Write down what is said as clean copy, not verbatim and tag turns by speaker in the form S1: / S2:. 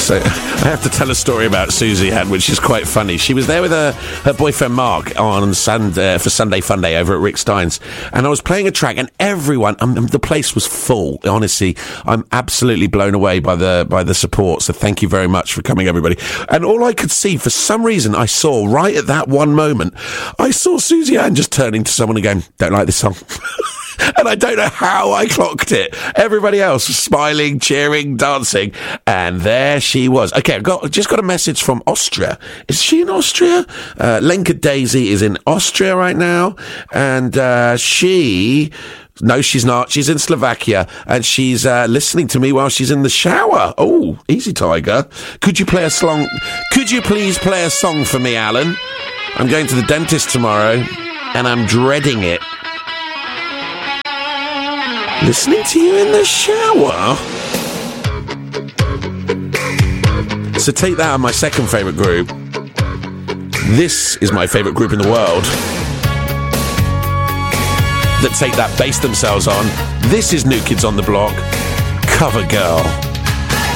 S1: So I have to tell a story about Susie Ann, which is quite funny. She was there with her boyfriend Mark on for Sunday Fun Day over at Rick Stein's, and I was playing a track, and everyone, the place was full. Honestly, I'm absolutely blown away by the support. So thank you very much for coming, everybody. And all I could see, for some reason, I saw right at that one moment, I saw Susie Ann just turning to someone and going, "Don't like this song." And I don't know how I clocked it. Everybody else was smiling, cheering, dancing, and there she was. Okay, I've just got a message from Austria. Is she in Austria? Lenka Daisy is in Austria right now, and no, she's not. She's in Slovakia, and she's listening to me while she's in the shower. Oh, easy, Tiger. Could you please play a song for me, Alan? I'm going to the dentist tomorrow, and I'm dreading it. Listening to you in the shower. So take that on my second favourite group. This is my favourite group in the world that take that, base themselves on. This is New Kids on the Block, Cover Girl.